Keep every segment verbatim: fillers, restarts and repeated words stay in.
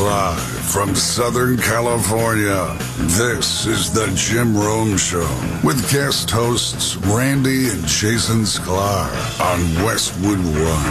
Live from Southern California, this is the Jim Rome Show with guest hosts Randy and Jason Sklar on Westwood One.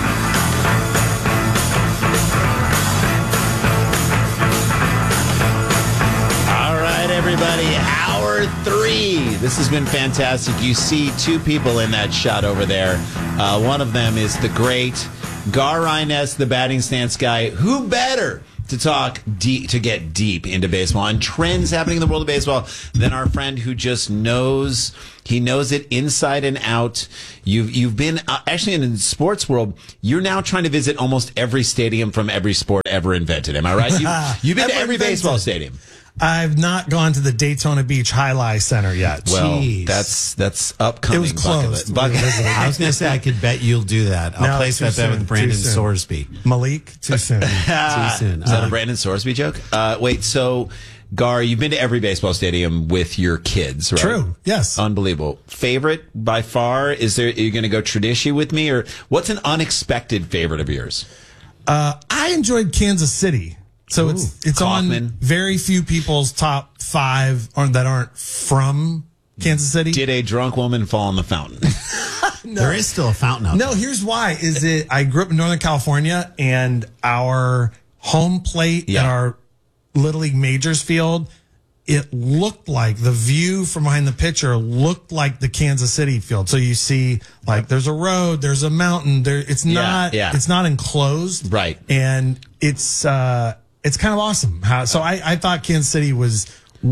All right, everybody, hour three. This has been fantastic. You see two people in that shot over there. Uh, one of them is the great Gar Ryness, the batting stance guy. Who better to talk deep, to get deep into baseball and trends happening in the world of baseball than our friend who just knows, he knows it inside and out. You've, you've been, uh, actually in the sports world, you're now trying to visit almost every stadium from every sport ever invented. Am I right? You've, you've been to every baseball stadium. I've not gone to the Daytona Beach Highlight Center yet. Well, Jeez. that's that's upcoming. It was closed. Bucket list. Bucket. I was going to say, I could bet you'll do that. I'll No, place too that bet soon, with Brandon too soon. Sorsby. Malik, too soon. Too soon. Is that Uh, a Brandon Sorsby joke? Uh, wait, so, Gar, you've been to every baseball stadium with your kids, right? True, yes. Unbelievable. Favorite by far? Is there, are you going to go tradition with me? Or what's an unexpected favorite of yours? Uh, I enjoyed Kansas City. So Ooh, it's it's Kaufman. on very few people's top five or that aren't from Kansas City. Did a drunk woman fall in the fountain? There is still a fountain out No, there. here's why. Is it I grew up in Northern California and our home plate Yeah. at our Little League Majors field, it looked like the view from behind the pitcher looked like the Kansas City field. So you see like there's a road, there's a mountain, there it's Yeah, not yeah. it's not enclosed. Right. And it's uh it's kind of awesome. How so I, I thought Kansas City was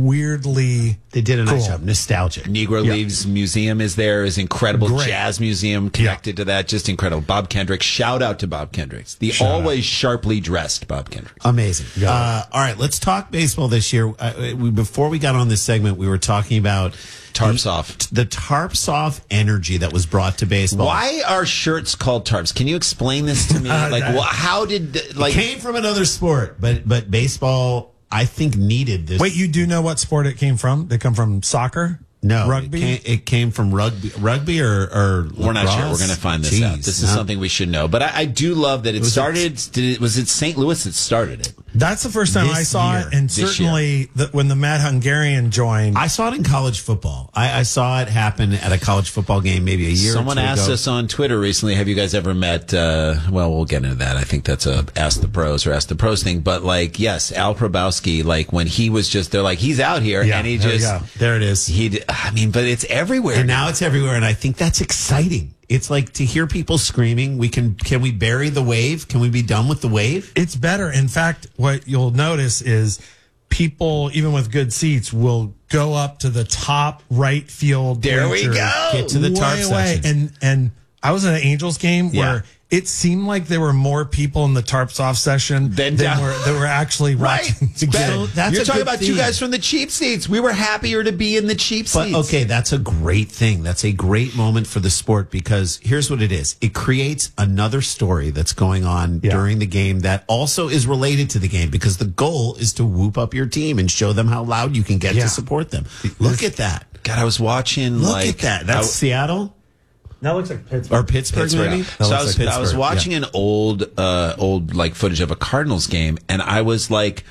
weirdly They did a nice cool. job. Nostalgic. Negro Leaves Museum is there, is incredible. Great. Jazz Museum connected to that, just incredible. Bob Kendrick, shout out to Bob Kendricks. The always sharply dressed Bob Kendricks. Amazing. Uh, all right, let's talk baseball this year. Uh, we, before we got on this segment, we were talking about Tarps the, off. The tarps off energy that was brought to baseball. Why are shirts called tarps? Can you explain this to me? Like, wh- how did, like, It came from another sport, but but baseball, I think, needed this. Wait, you do know what sport it came from? They come from soccer? no Rugby? It came, it came from rugby, rugby or or we're not sure. We're lacrosse? going to find this out. Jeez, This is no. something we should know. But I, I do love that it, was started. Did it, was it Saint Louis that started it? That's the first time This I saw year. it, and This certainly the, when the Mad Hungarian joined. I saw it in college football. I, I saw it happen at a college football game maybe a year Someone or two asked ago. us on Twitter recently, have you guys ever met, uh, well, we'll get into that. I think that's a Ask the Pros or Ask the Pros thing. But, like, yes, Al Probowski, like, when he was just, they're like, he's out here, Yeah, and he there we just, go. There it is. he, I mean, but it's everywhere. And now it's everywhere, and I think that's exciting. It's like to hear people screaming. We can can we bury the wave? Can we be done with the wave? It's better. In fact, what you'll notice is people, even with good seats, will go up to the top right field. There we bleacher, go. Get to the way tarp away. section. And and I was at an Angels game Yeah. where it seemed like there were more people in the tarps off session Then than down. were that were actually Right. watching the Better. game. That's You're a talking good about two theme. guys from the cheap seats. We were happier to be in the cheap But seats. okay, that's a great thing. That's a great moment for the sport because here's what it is. It creates another story that's going on Yeah. during the game that also is related to the game because the goal is to whoop up your team and show them how loud you can get Yeah. to support them. Look at that. God, I was watching, Look like, at that. That's I- Seattle That looks like Pittsburgh. or Pittsburgh, Pittsburgh. maybe? So That I was, looks like I was Pittsburgh, watching yeah. an old, uh, old like footage of a Cardinals game, and I was like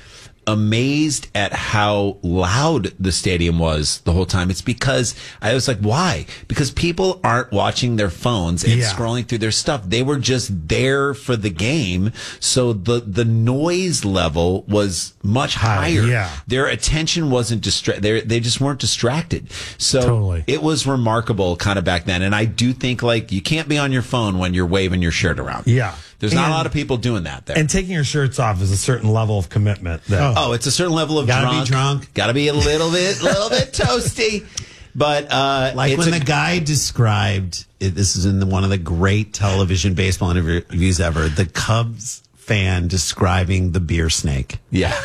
amazed at how loud the stadium was the whole time. It's because I was like, why? Because people aren't watching their phones and Yeah. scrolling through their stuff. They were just there for the game, so the the noise level was much higher. yeah. Their attention wasn't distra- they they just weren't distracted. So Totally. it was remarkable kind of back then. And I do think like you can't be on your phone when you're waving your shirt around. Yeah. There's not a And- lot of people doing that there. And taking your shirts off is a certain level of commitment. That, oh, it's a certain level of Gotta be drunk. drunk. Gotta be a little bit, little bit toasty. But, uh, Like it's when a- the guy described, it, this is in the, one of the great television baseball interviews ever, the Cubs fan describing the beer snake. yeah.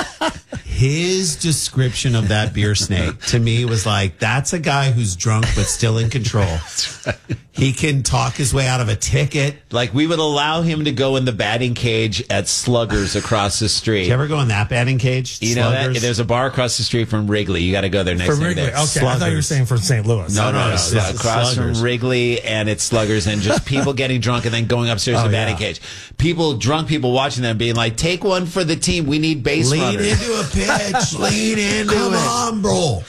His description of that beer snake to me was like, that's a guy who's drunk but still in control. He can talk his way out of a ticket. Like, we would allow him to go in the batting cage at Sluggers across the street. Did you ever go in that batting cage? You know that? Sluggers? There's a bar across the street from Wrigley. You got to go there next From time Wrigley. there. Okay, I thought you were saying from Saint Louis. No, no, no. It's across Sluggers. from Wrigley, and it's Sluggers, and just people getting drunk and then going upstairs Oh, to the batting yeah. cage. People, drunk people watching them being like, take one for the team. We need base Lean runners. into a pitch. Lean into Come it. on, bro.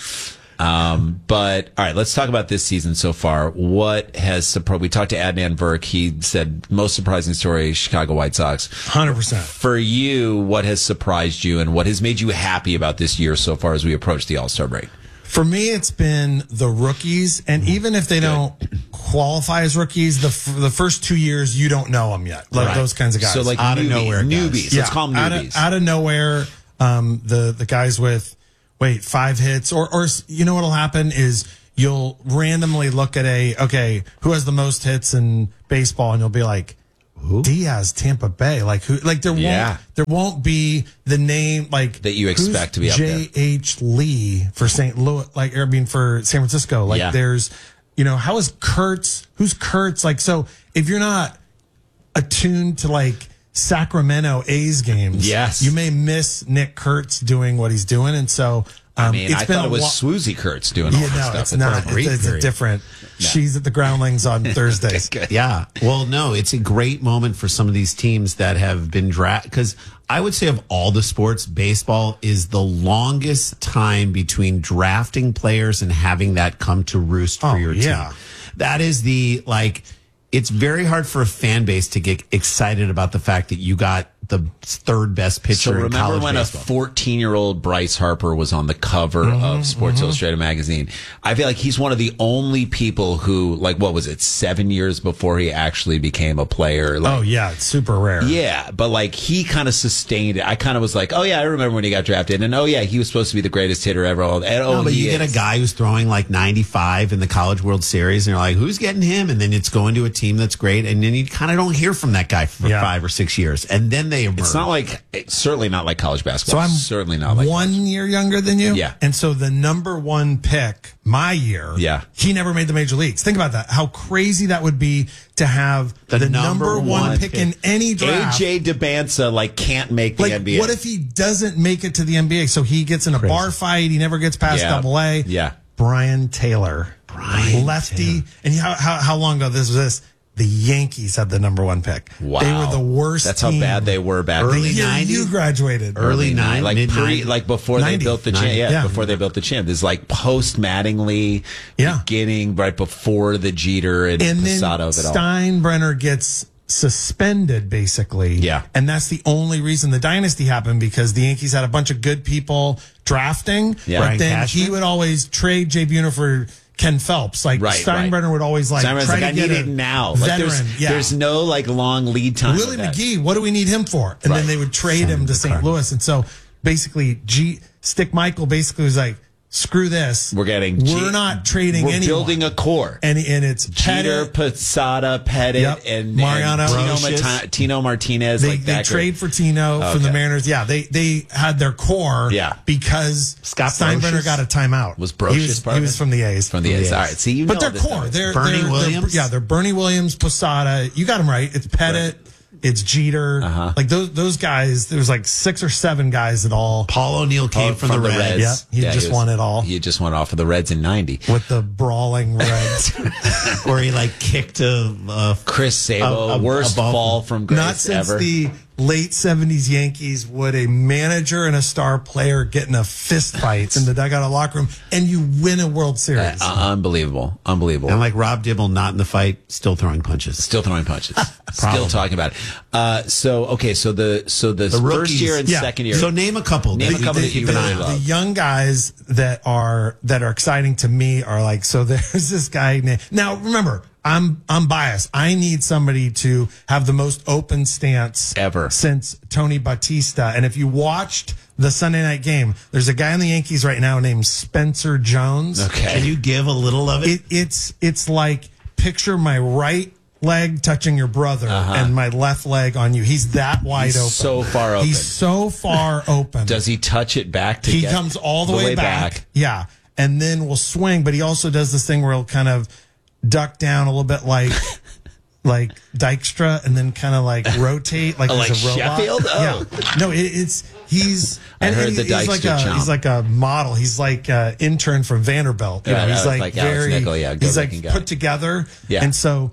Um, but all right, let's talk about this season so far. What has surprised? We talked to Adnan Burke. He said most surprising story: Chicago White Sox. one hundred percent. For you, what has surprised you, and what has made you happy about this year so far as we approach the All Star break? For me, it's been the rookies, and even if they don't qualify as rookies, the f- the first two years you don't know them yet, like Right. those kinds of guys. So like Out of newbie- nowhere guys. newbies. Let's call them out newbies. of, out of nowhere, um, the the guys with wait five hits, or or you know what'll happen is you'll randomly look at a okay who has the most hits in baseball, and you'll be like. Diaz, Tampa Bay, like who? Like there Yeah. won't there won't be the name like That you expect who's to be up there. J H Lee for Saint Louis, like or I mean for San Francisco. Like Yeah. there's, you know, how is Kurtz? Who's Kurtz? Like so, if you're not attuned to like Sacramento A's games, Yes. you may miss Nick Kurtz doing what he's doing, and so um, I mean, it's I been thought a it was wa- Swoozie Kurtz doing all Yeah, this no, stuff. it's not. a great It's, it's a period. different. She's at the Groundlings on Thursdays. Yeah. Well, no, it's a great moment for some of these teams that have been drafted. Because I would say of all the sports, baseball is the longest time between drafting players and having that come to roost for Oh, your yeah. team. That is the, like, it's very hard for a fan base to get excited about the fact that you got the third best pitcher So in remember college when baseball. a fourteen-year-old Bryce Harper was on the cover Mm-hmm, of Sports Illustrated magazine? I feel like he's one of the only people who, like, what was it, seven years before he actually became a player? Like, Oh yeah, it's super rare. yeah, but like he kind of sustained it. I kind of was like, oh yeah, I remember when he got drafted, and oh yeah, he was supposed to be the greatest hitter ever. And, oh, No, but he you get is. a guy who's throwing like ninety-five in the College World Series, and you're like, who's getting him? And then it's going to a team that's great, and then you kind of don't hear from that guy for Yeah. five or six years, and then they emerge. It's not like, it's certainly not like college So basketball. I'm certainly not like one year younger than you. Yeah. And so the number one pick my year, Yeah. he never made the major leagues. Think about that. How crazy that would be to have the, The number, number one one pick, in pick. any A draft. J DeBanza like can't make the Like, N B A. what if he doesn't make it to the N B A? So he gets in a bar fight. He never gets past Yeah. double A. Yeah. Brian Taylor. Brian Lefty. And how, how, how long ago this was this? The Yankees had the number one pick. Wow. They were the worst That's team. how bad they were back The then. Early year nineties? you graduated. Early nine- like mid pre, nineties. like before they ninety. built the champ. ninety. Yeah, Yeah. before they built the champ. This is like post Mattingly, Yeah. beginning right before the Jeter and, And then Posada of it all. Steinbrenner gets suspended, basically. Yeah. And that's the only reason the dynasty happened, because the Yankees had a bunch of good people drafting. Yeah. But Brian then Cashman? he would always trade Jay Buhner for Ken Phelps. Like Right, Steinbrenner right. would always like Steinbrenner's try like, to I get need a it now. Like veteran. there's, yeah. there's no like long lead time. Willie with that. McGee, what do we need him for? And Right. then they would trade him to Saint Louis. And so basically, G Stick Michael basically was like, screw this. We're getting. We're G- not trading We're anyone. building a core. and and it's Jeter, Pettit. Posada, Pettit, Yep. and Mariano. and Tino, Brocious. Marti- Tino Martinez. They, like they that trade group. for Tino from the Okay. Mariners. Yeah, they they had their core. Yeah. because Scott Steinbrenner Brocious? got a timeout. Was he Brocious was, part he of was it? from the A's. from the A's. All right, see, you but know they're this core. stuff. They're Bernie they're, Williams? They're, yeah, they're Bernie Williams, Posada. You got them right. It's Pettit. It's Jeter. Uh-huh. Like those those guys. There was like six or seven guys that all Paul O'Neill came Oh, from, the Reds. Yeah, he just was- won it all. He just won off of the Reds in ninety. with the brawling Reds. where he like kicked a, a Chris Sabo, A- a- worst a ball- ball from Grace Not since ever. the late seventies Yankees would a manager and a star player get in a fist fight in the dugout of the locker room, and you win a World Series. Uh, unbelievable, unbelievable. and like Rob Dibble not in the fight, still throwing punches. Still throwing punches. Still talking about it. Uh, so okay, so the so the, first rookies. year and Yeah. second year. So name a couple. Name that a couple we that keep you an really eye on. love. The young guys that are that are exciting to me are like, so there's this guy named, now remember, I'm I'm biased. I need somebody to have the most open stance Ever. since Tony Batista. And if you watched the Sunday night game, there's a guy in the Yankees right now named Spencer Jones. Okay. Can you give a little of it? It, it's it's like picture my right leg touching your brother and my left leg on you. He's that wide He's open. so far open. He's so far open. Does he touch it back to he get comes all the, way, back. back? Yeah. And then will swing, but he also does this thing where he'll kind of duck down a little bit like like Dykstra, and then kind of like rotate like Oh, he's like a robot. Sheffield? Oh. Yeah, no, it, it's he's. I and, heard and the he's like Dykstra a chomp. he's like a model. He's like an intern from Vanderbilt. You Yeah, know, that he's was like, like Alex very Nickel, yeah, he's like good-looking guy. put together. Yeah. And so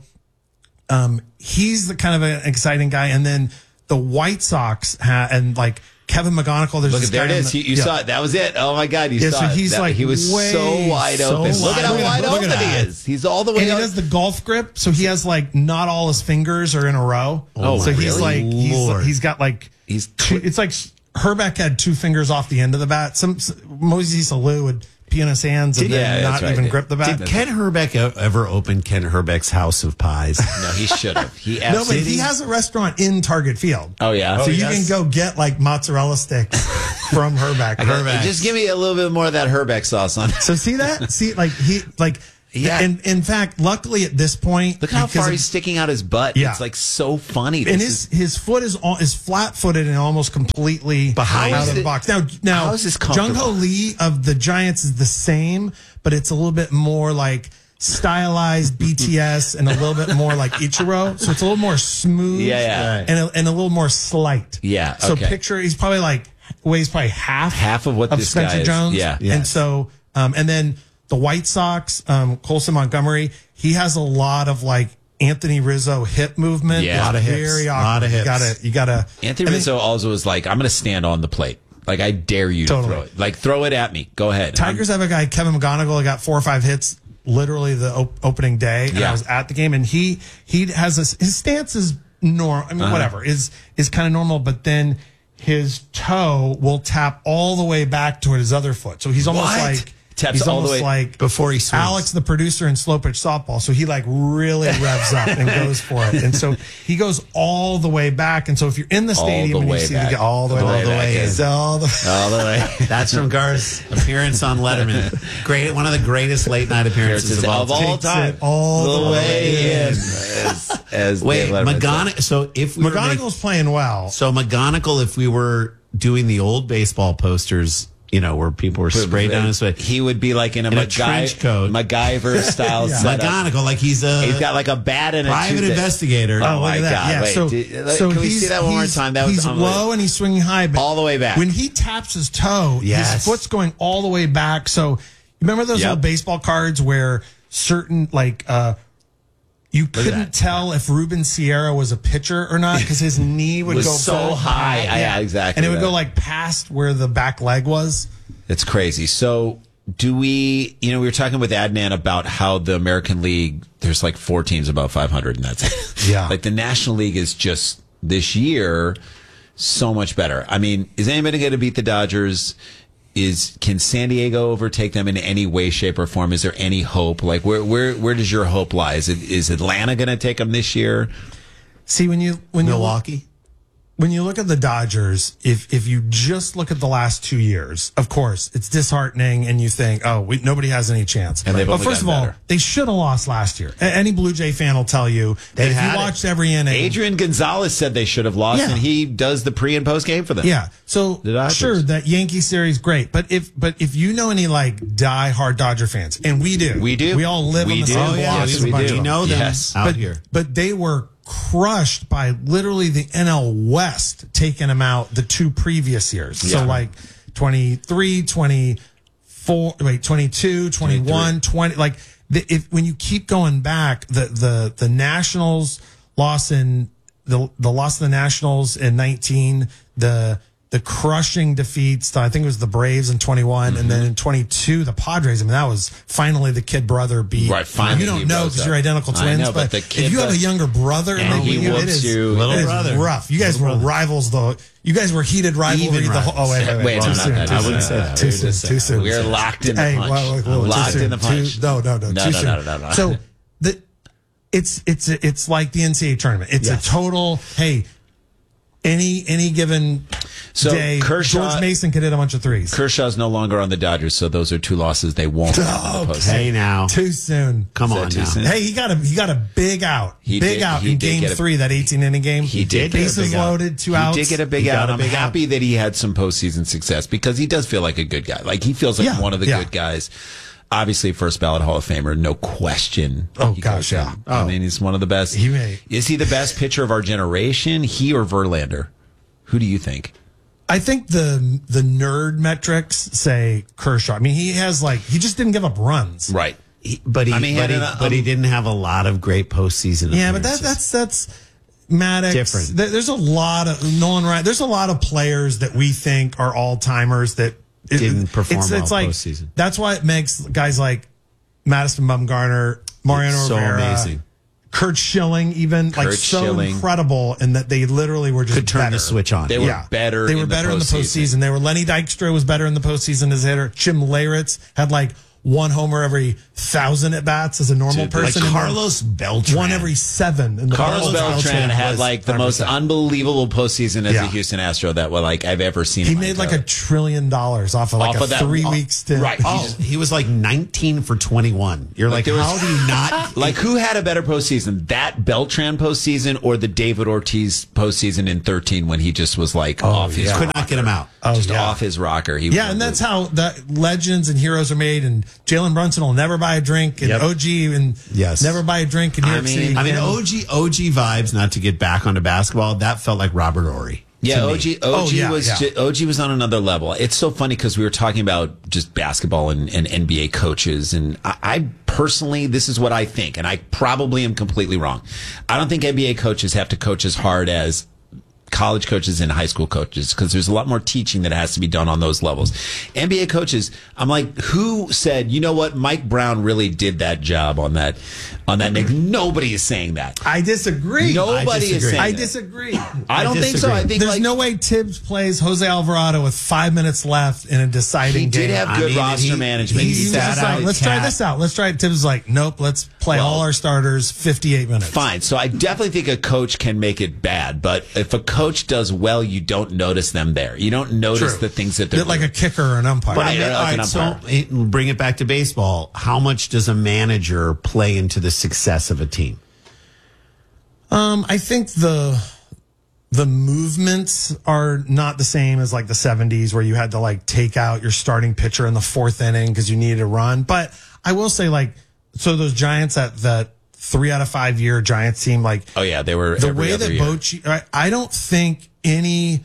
um he's the kind of an exciting guy. And then the White Sox ha- and like Kevin McGonigal. There's Look, this there it guy in is. the- You, you yeah. saw it. That was it. Oh my God, you Yeah, saw so it. he's That- like he was way- so wide so open. Look at how wide. wide Look open at he that. is. He's all the way And he up. does the golf grip, so he has like not all his fingers are in a row. Oh, so he's really? like he's Lord. he's got like He's two, it's like Herbeck had two fingers off the end of the bat. Some Mosey Salou would pee on his hands and Yeah, then that's not right. even grip the bat. Did Ken Herbeck e- ever open Ken Herbeck's House of Pies? No, he should have. He No, but absolutely. he has a restaurant in Target Field. Oh yeah. So Oh, you yes. can go get like mozzarella sticks from Herbeck. Herbeck. Just give me a little bit more of that Herbeck sauce on. So see that? See, like he, like, Yeah. And in fact, luckily at this point, Look how because far of- he's sticking out his butt. Yeah. It's like so funny. and This his his foot is all, is flat footed and almost completely Behind out of the it- box. Now, now how is this Jung comfortable? Ho Lee of the Giants is the same, but it's a little bit more like stylized B T S and a little bit more like Ichiro. So it's a little more smooth, Yeah, yeah. and a, and a little more slight. Yeah, So okay. picture he's probably like weighs probably half Half of what of this Spencer guy is. Jones. Yeah. And Yes. so um, and then the White Sox, um, Colson Montgomery, he has a lot of like Anthony Rizzo hip movement. Yeah. It's Lot of hips. Very Lot awkward. of hips. You gotta, you gotta. Anthony and then- Rizzo also was like, I'm going to stand on the plate. Like, I dare you to Totally. throw it. Like, throw it at me. Go ahead. Tigers have a guy, Kevin McGonigal, got four or five hits literally the op- opening day. And Yeah. I was at the game, and he he has a, his stance is normal. I mean, Uh-huh. whatever is is kind of normal, but then his toe will tap all the way back toward his other foot. So he's almost What? like Taps he's all the almost way- like Before he swings. Alex, the producer in slow pitch softball. So he like really revs up and goes for it, and so he goes all the way back. And so if you're in the All stadium the and you way see back. the all the way All back, the way It's in. all the all the way. That's from Gar's appearance on Letterman. Great, one of the greatest late night appearances of all of all time. time. Takes it all the way in. As, as Wait, Dave Letterman said. McGonigal. So if we were make- McGonigal's playing well. so McGonigal, if we were doing the old baseball posters, you know, where people were sprayed down his face, He would be like in a, In a MacGy- trench coat. MacGyver style Yeah. setup. McGonigal, like he's a He's got like a bat and a private toothpick. investigator. Oh, my Look at that. God. Yeah, Wait, so, did- so can we he's, see that one more he's- time? That was he's unbelievable. low and he's swinging high, but All the way back. When he taps his toe, Yes. his foot's going all the way back. So remember those Yep. old baseball cards where certain like uh you couldn't that. tell if Ruben Sierra was a pitcher or not because his knee would Was go so high. Yeah, exactly and it would that. go like past where the back leg was. It's crazy. So, do we, you know, we were talking with Adnan about how the American League, there's like four teams above five hundred, and that's it. Yeah. Like the National League is just this year so much better. I mean, is anybody going to beat the Dodgers? Is can San Diego overtake them in any way, shape, or form? Is there any hope? Like, where where where does your hope lie? Is it is Atlanta going to take them this year? See when you when you Milwaukee. when you look at the Dodgers, if if you just look at the last two years, of course, it's disheartening, and you think, oh, we, nobody has any chance. And they've but only first of gotten all, better. they should have lost last year. A- Any Blue Jay fan will tell you that They if had you it. watched every inning, Adrian Gonzalez said they should have lost, Yeah. and he does the pre and post game for them. yeah. So The Dodgers. sure, that Yankee series great, but if but if you know any like die hard Dodger fans, and we do, We do. we all live We on the do. same Oh, block. yeah, as we a bunch do. of We them. know them Yes. out but, here. but they were crushed by literally the N L West taking them out the two previous years. Yeah. So like twenty-three, twenty-four, wait, twenty-two, twenty-one, twenty, like the, if, when you keep going back, the, the, the Nationals loss in the, the loss of the Nationals in nineteen, the, the crushing defeats, to, I think it was the Braves in twenty-one, Mm-hmm. and then in twenty-two, the Padres. I mean, that was finally the kid brother beat. Right, finally You he don't know rose because up. you're identical I twins, know, but but, the if kid you have a that- younger brother, And and he you, it whoops is, you. it Little is brother. rough. You guys Little were brother. rivals, though. You guys were heated rivalry. Even The whole, oh, wait, wait, wait. Wait, too no, soon, no, no, too I soon. wouldn't say that. Too I soon, wouldn't say too that. soon. We are locked in the Hey, punch. well, well, well, too Locked soon, in the punch. too- no, no, no, No, too no, soon. no, no, no. So the it's it's it's like the N C double A tournament. It's Yes. a total. Hey, any any given So day, Kershaw- George Mason could hit a bunch of threes. Kershaw's no longer on the Dodgers, so those are two losses they won't. have in the postseason. Hey now, Too soon. come Is on that too now. soon? Hey, he got a he got a big out, He big did- out he in did Game get a- Three, that eighteen inning game. He did get a bases big out. loaded, two He outs. did get a big He got out. a I'm big happy out. that he had some postseason success because he does feel like a good guy. Like he feels like Yeah, one of the yeah. good guys. Obviously, first ballot Hall of Famer, no question. Oh, He gosh, goes in. yeah. I Oh. mean, he's one of the best. He may- Is he the best pitcher of our generation? He or Verlander? Who do you think? I think the the nerd metrics say Kershaw. I mean, he has like he just didn't give up runs. Right. He, but he, I mean, he but, had he, an, but he um, didn't have a lot of great postseason. Yeah, but that, appearances. that's that's Maddox. Different. There- There's a lot of Nolan Ryan. There's a lot of players that we think are all timers that it- Didn't perform It's, well it's like postseason. that's why it makes guys like Madison Bumgarner, Mariano It's so Rivera, amazing. Kurt Schilling, even like Kurt so Schilling. incredible, in that they literally were just Could turn better. the switch on. They were Yeah. better They were in the better in the postseason. postseason. They were Lenny Dykstra was better in the postseason as a hitter. Jim Leyritz had like one homer every thousand at bats as a normal Dude, like person. and then Carlos Beltran. one every seven. In the Carlos Beltran had was like the most one hundred percent. unbelievable postseason as Yeah. a Houston Astro that well, like I've ever seen. He in my made like entire- a trillion dollars off of like Off a of that- three oh, week stint. right. Oh, he was like nineteen for twenty-one. You're like, there was- how do you not? Like, who had a better postseason? That Beltran postseason or the David Ortiz postseason in thirteen when he just was like off his Could not get him out. Oh, just yeah. off his rocker. He was Yeah, and that's how the legends and heroes are made. And Jalen Brunson will never buy a drink, and Yep. O G and Yes. never buy a drink in New I York mean- City. I mean, again. O G O G vibes. Not to get back onto basketball, that felt like Robert Ory. Yeah, to me. O G O G Oh, yeah, was yeah. ju- O G was on another level. It's so funny because we were talking about just basketball and, and N B A coaches, and I, I personally, this is what I think, and I probably am completely wrong. I don't think N B A coaches have to coach as hard as college coaches and high school coaches because there's a lot more teaching that has to be done on those levels. N B A coaches, I'm like, who said, you know what, Mike Brown really did that job on that on that Knicks? Nobody is saying that. I disagree. Nobody is disagree. saying I that. disagree. I don't think so. disagree. I think There's like, no way Tibbs plays Jose Alvarado with five minutes left in a deciding he did game. have I good mean, roster he- management. he He was sat just like, out let's try Cat. this out. Let's try it. Tibbs was like, nope, let's play Well- all our starters fifty-eight minutes. Fine. So I definitely think a coach can make it bad, but if a coach does well, you don't notice them there. You don't notice True. the things that they're Like a doing. kicker or an umpire. Right. I mean, like all an right, so umpire. it- bring it back to baseball. How much does a manager play into the success of a team? Um, I think the the movements are not the same as like the seventies where you had to like take out your starting pitcher in the fourth inning because you needed a run. But I will say, like, so those Giants that that three out of five year Giants team, like, Oh yeah, they were the every way other that year. Bochy, I, I don't think any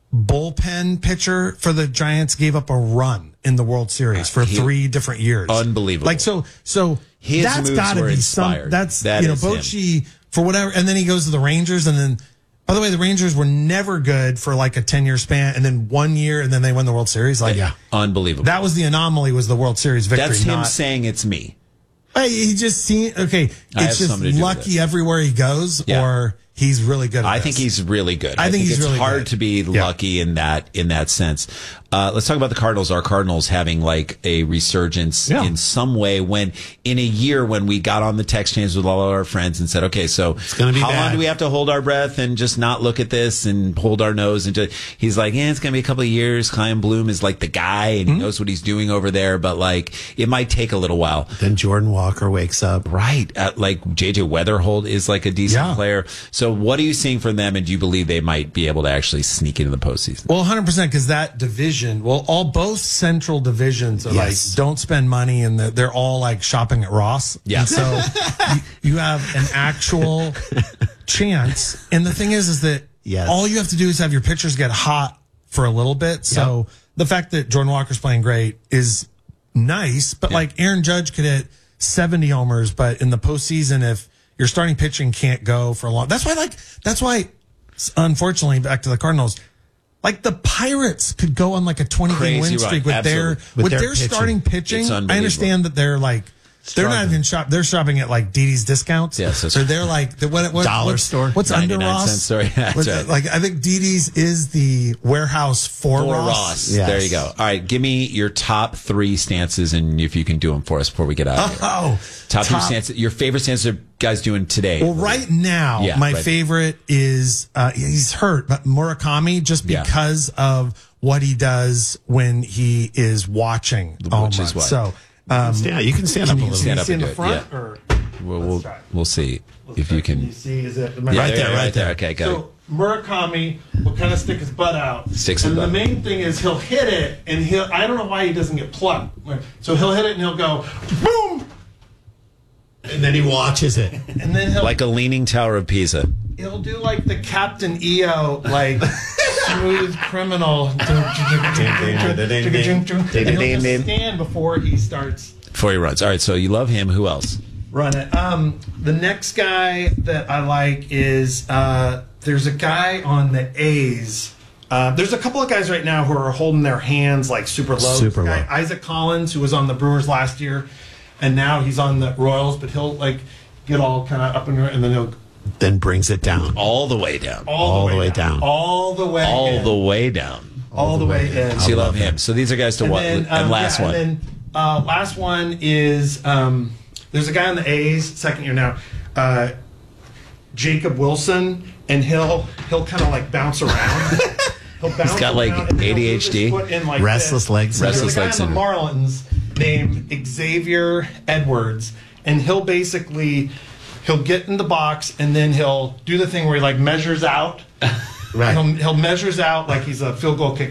bullpen pitcher for the Giants gave up a run in the World Series for he- three different years. Unbelievable. Like, so, so His that's moves got to were be some, inspired. that's, That you know, is him. Bochy for whatever. And then he goes to the Rangers. And then, by the way, the Rangers were never good for like a ten year span. And then one year, and then they win the World Series. Like, Yeah, unbelievable. that was the anomaly, was the World Series victory. That's him not, saying it's me. Hey, he just seen, okay, I have it's just something to do with lucky it. everywhere he goes, Yeah. or he's really good at I this. think he's really good. I think he's it's really hard good. to be Yeah. lucky in that in that sense. Uh, let's talk about the Cardinals. Our Cardinals having like a resurgence Yeah. in some way when in a year when we got on the text chains with all of our friends and said, okay, so gonna be how long bad. do we have to hold our breath and just not look at this and hold our nose? And just, he's like, yeah, it's going to be a couple of years. Chaim Bloom is like the guy and Mm-hmm. he knows what he's doing over there, but like it might take a little while. Then Jordan Walker wakes up. Right. Uh, like J J Weatherholt is like a decent Yeah. player. So what are you seeing from them and do you believe they might be able to actually sneak into the postseason? Well, one hundred percent, because that division, well, all both central divisions are Yes. like, don't spend money, and they're, they're all like shopping at Ross. Yeah. And so you, you have an actual chance. And the thing is, is that Yes. all you have to do is have your pitchers get hot for a little bit. So the fact that Jordan Walker's playing great is nice, but like Aaron Judge could hit seventy homers, but in the postseason, if your starting pitching can't go for a long, that's why, like, that's why, unfortunately, back to the Cardinals, like the Pirates could go on like a twenty game Crazy win streak run. with their Absolutely. with, With their their, pitching. starting pitching. It's I unbelievable. understand that they're like they're not Struggling. even shop. They're shopping at like Didi's discounts. Yeah, so- so they're like the what, what Dollar what's, store? What's under ninety-nine Ross? cents, sorry. That's What's- right. Like I think Didi's is the warehouse for, For Ross. Ross. Yes. There you go. All right. Give me your top three stances and if you can do them for us before we get out of here. Oh, Top, three stances. Your favorite stances are guys doing today. Well, right now, Yeah, my right. favorite is uh, he's hurt, but Murakami, just Yeah. because of what he does when he is watching. Oh Which my! is what? So, um, Stand, you can stand up a can you little. stand see up in and the do it, front? yeah. Or We'll, we'll, try it. we'll see if you Can can. you see? Is it Yeah, Right there, right there. there. Okay, got So it. Murakami will kind of stick his butt out. Sticks his and butt. the main thing is he'll hit it, and he'll. I don't know why he doesn't get plucked. So he'll hit it, and he'll go boom, And then he watches it. and then he'll Like a leaning tower of Pisa. he'll do like the Captain E O, like smooth criminal. And he'll just stand before he starts Before he runs. All right, so you love him. Who else? run it. Um, the next guy that I like is uh, there's a guy on the A's. Uh, there's a couple of guys right now who are holding their hands like super low. Super This guy, low. Isaac Collins, who was on the Brewers last year, and now he's on the Royals. But he'll like get all kind of up and and then he'll Then brings it down. All the way down. all, All the, way the way down. down. all the way, All in. the way down. all the way in. So you love him. So these are guys to And what? then, and um, last yeah, one. And then uh, last one is um, there's a guy on the A's, second year now, uh, Jacob Wilson, and he'll he'll kind of like bounce around. He'll bounce got, like, around, and then he'll A D move H D? his foot in like Restless this. leg syndrome. Restless leg There's a guy on syndrome. the Marlins named Xavier Edwards, and he'll basically he'll get in the box and then he'll do the thing where he like measures out. Right. He'll, he'll measures out like he's a field goal kicker.